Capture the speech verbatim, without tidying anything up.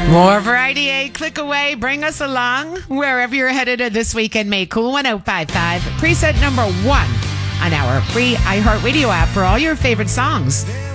More variety, a click away. Bring us along wherever you're headed this weekend. Make Cool one oh five five preset number one on our free iHeartRadio app for all your favorite songs.